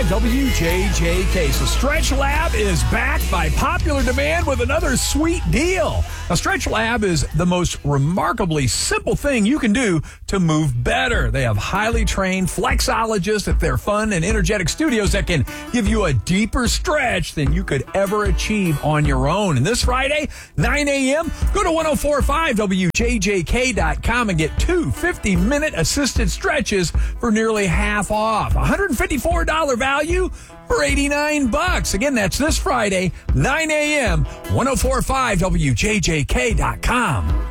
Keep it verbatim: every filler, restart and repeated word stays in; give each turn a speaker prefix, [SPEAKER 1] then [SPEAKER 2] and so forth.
[SPEAKER 1] W J J K. So Stretch Lab is back by popular demand with another sweet deal. Now, Stretch Lab is the most remarkably simple thing you can do to move better. They have highly trained flexologists at their fun and energetic studios that can give you a deeper stretch than you could ever achieve on your own. And this Friday, nine a.m., go to ten forty-five W J J K dot com and get two fifty-minute assisted stretches for nearly half off. one hundred fifty-four dollars value for eighty-nine bucks. Again, that's this Friday, nine a.m., ten forty-five W J J K dot com.